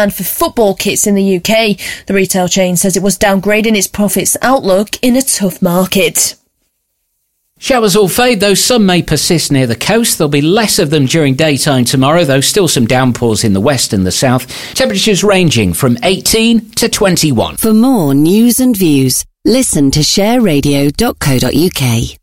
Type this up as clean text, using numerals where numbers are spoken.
And for football kits in the UK, the retail chain says it was downgrading its profits outlook in a tough market. Showers will fade, though some may persist near the coast. There'll be less of them during daytime tomorrow, though still some downpours in the west and the south. Temperatures ranging from 18 to 21. For more news and views, listen to shareradio.co.uk.